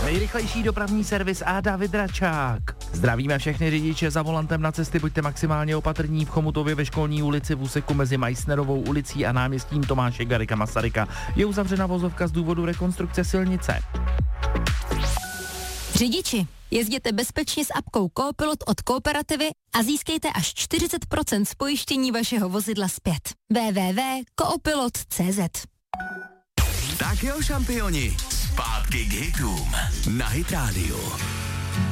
Nejrychlejší dopravní servis a David Račák. Zdravíme všechny řidiče za volantem na cesty, buďte maximálně opatrní v Chomutově ve Školní ulici v úseku mezi Meissnerovou ulicí a náměstím Tomáše Garrigua Masaryka. Je uzavřena vozovka z důvodu rekonstrukce silnice. Řidiči, jezděte bezpečně s apkou Coopilot od Kooperativy a získejte až 40% z pojištění vašeho vozidla zpět. www.coopilot.cz. Tak jo, šampioni, zpátky k hitům na Hit Radio.